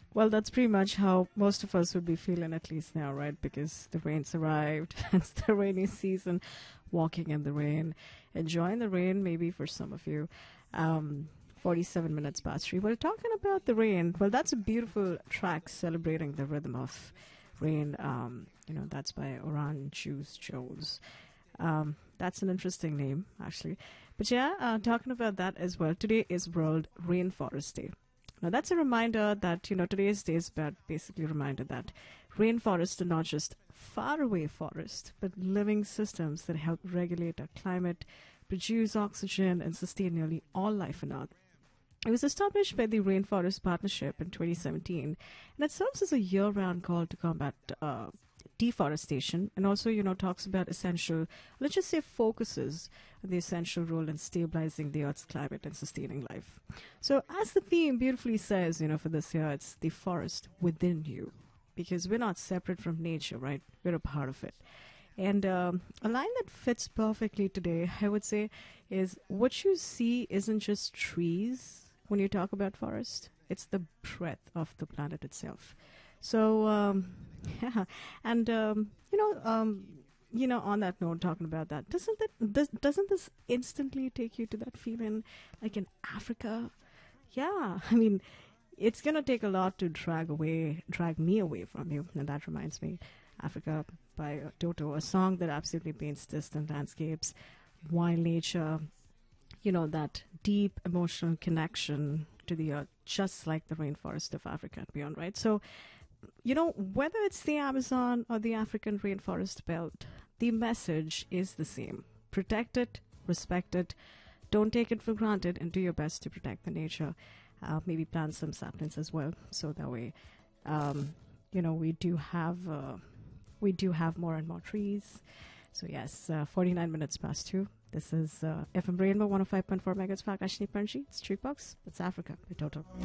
Well, that's pretty much how most of us would be feeling at least now, right? Because the rain's arrived. It's the rainy season. Walking in the rain, enjoying the rain, maybe for some of you. 47 minutes past 3. We're talking about the rain. Well, that's a beautiful track celebrating the rhythm of rain. That's by Oran Juice Jones. That's an interesting name, actually. But yeah, talking about that as well. Today is World Rainforest Day. Now, that's a reminder that, today's day is about basically a reminder that rainforests are not just faraway forests, but living systems that help regulate our climate, produce oxygen, and sustain nearly all life on Earth. It was established by the Rainforest Partnership in 2017, and it serves as a year-round call to combat deforestation, and also, talks about essential, let's just say focuses on the essential role in stabilizing the Earth's climate and sustaining life. So, as the theme beautifully says, for this year, it's the forest within you, because we're not separate from nature, right? We're a part of it. And a line that fits perfectly today, I would say, is what you see isn't just trees when you talk about forest, it's the breadth of the planet itself. So, yeah, and on that note, talking about that, doesn't this instantly take you to that feeling like in Africa? Yeah, I mean, it's gonna take a lot to drag me away from you, and that reminds me, Africa by Toto, a song that absolutely paints distant landscapes, wild nature, that deep emotional connection to the earth, just like the rainforest of Africa and beyond, right? So, whether it's the Amazon or the African rainforest belt, the message is the same. Protect it, respect it, don't take it for granted, and do your best to protect the nature. Maybe plant some saplings as well, so that way, we do have more and more trees. So yes, 49 minutes past 2. This is FM Rainbow 105.4 megahertz. Fakashni Panji. It's Streetbox. It's Africa. The total.